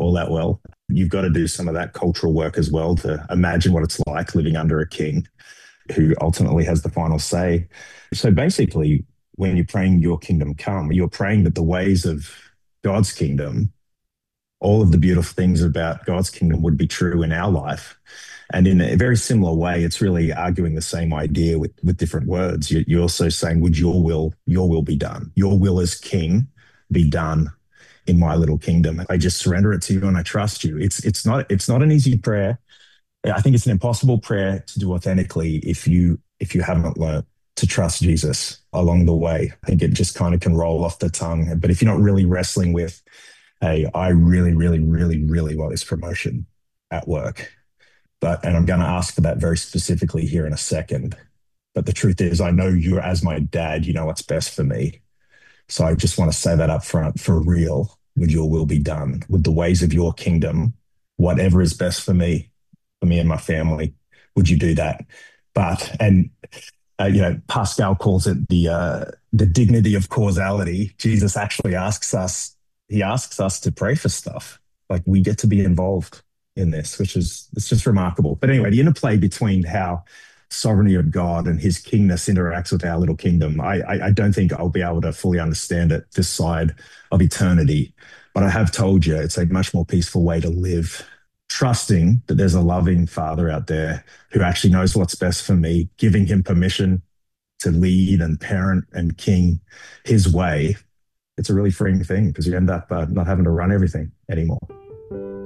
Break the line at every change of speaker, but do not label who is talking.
all that well. You've got to do some of that cultural work as well to imagine what it's like living under a king who ultimately has the final say. So basically, when you're praying your kingdom come, you're praying that the ways of God's kingdom, all of the beautiful things about God's kingdom would be true in our life. And in a very similar way, it's really arguing the same idea with different words. You're also saying, would your will be done? Your will as king be done in my little kingdom. I just surrender it to you and I trust you. It's not an easy prayer. I think it's an impossible prayer to do authentically if you haven't learnt to trust Jesus along the way. I think it just kind of can roll off the tongue. But if you're not really wrestling with, hey, I really, really, really, really want this promotion at work. And I'm going to ask for that very specifically here in a second. But the truth is, I know you as my dad, you know what's best for me. So I just want to say that up front, for real, would your will be done with the ways of your kingdom, whatever is best for me and my family, would you do that? Pascal calls it the dignity of causality. Jesus actually asks us, he asks us to pray for stuff. Like we get to be involved in this, it's just remarkable. But anyway, the interplay between how sovereignty of God and his kingness interacts with our little kingdom, I don't think I'll be able to fully understand it this side of eternity. But I have told you it's a much more peaceful way to live, trusting that there's a loving father out there who actually knows what's best for me, giving him permission to lead and parent and king his way. It's a really freeing thing because you end up not having to run everything anymore.